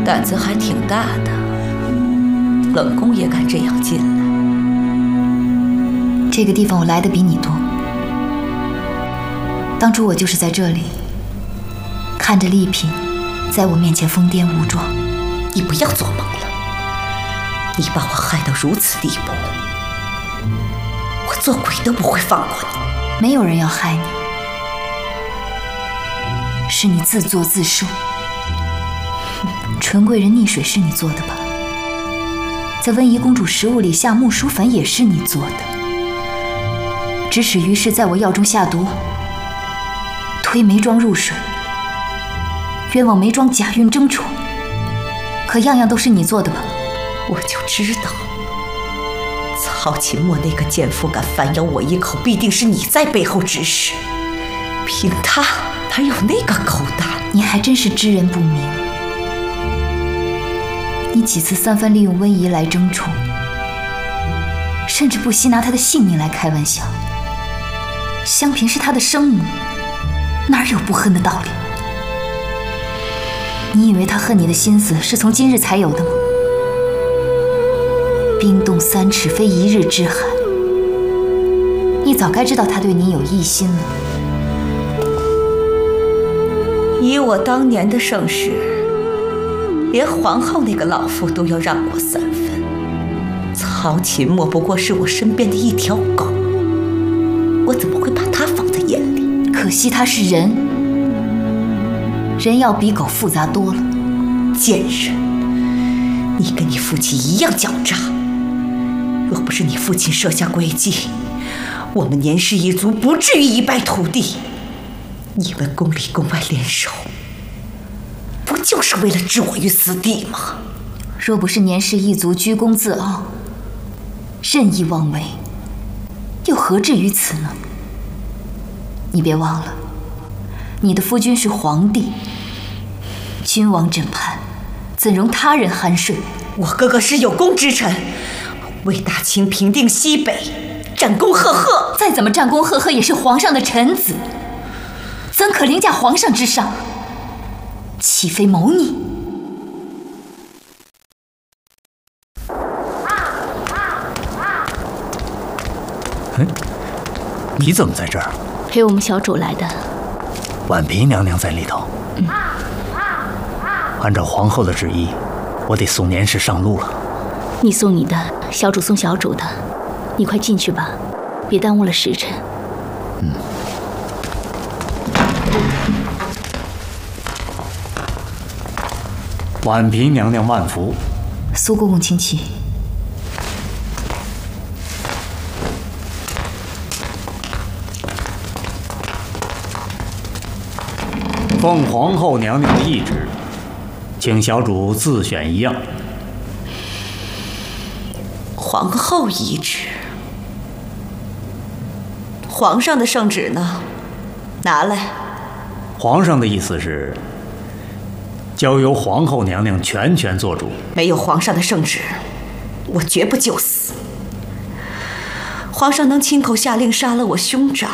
胆子还挺大的，冷宫也敢这样进来。 这个地方我来的比你多。当初我就是在这里，看着丽嫔在我面前疯癫无状。 你不要做梦了，你把我害到如此地步，我做鬼都不会放过你。 没有人要害你，是你自作自受。纯贵人溺水是你做的吧？在温宜公主食物里下木薯粉也是你做的。指使于氏在我药中下毒，推眉庄入水，冤枉眉庄假孕争宠，可样样都是你做的吧？ 我就知道，曹琴墨那个奸夫敢反咬我一口，必定是你在背后指使。凭他哪有那个狗胆？ 你还真是知人不明。你几次三番利用温宜来争宠，甚至不惜拿她的性命来开玩笑。香嫔是她的生母，哪有不恨的道理？你以为她恨你的心思是从今日才有的吗？冰冻3尺非一日之寒，你早该知道她对你有异心了。 以我当年的盛世，连皇后那个老妇都要让我3分。曹琴墨不过是我身边的一条狗，我怎么会把她放在眼里？ 可惜她是人，人要比狗复杂多了。 贱人，你跟你父亲一样狡诈。若不是你父亲设下诡计，我们年氏一族不至于一败涂地。你们宫里宫外联手，不就是为了置我于死地吗？ 若不是年氏一族居功自傲，任意妄为，又何至于此呢？你别忘了，你的夫君是皇帝，君王枕畔，怎容他人酣睡？ 我哥哥是有功之臣，为大清平定西北，战功赫赫。 再怎么战功赫赫，也是皇上的臣子，怎可凌驾皇上之上？岂非谋逆？ 哎，你怎么在这儿？ 陪我们小主来的。 婉嫔娘娘在里头。按照皇后的旨意，我得送年氏上路了。 你送你的，小主送小主的。你快进去吧，别耽误了时辰。 婉嫔娘娘万福。 苏公公请起。 奉皇后娘娘的懿旨，请小主自选一样。 皇后懿旨，皇上的圣旨呢？拿来。 皇上的意思是，交由皇后娘娘全权做主。 没有皇上的圣旨，我绝不就死。皇上能亲口下令杀了我兄长，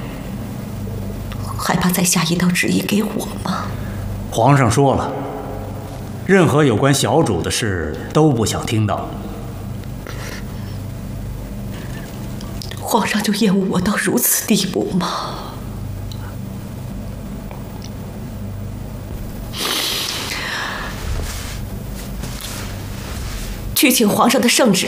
还怕再下一道旨意给我吗？ 皇上说了，任何有关小主的事都不想听到。 皇上就厌恶我到如此地步吗？去请皇上的圣旨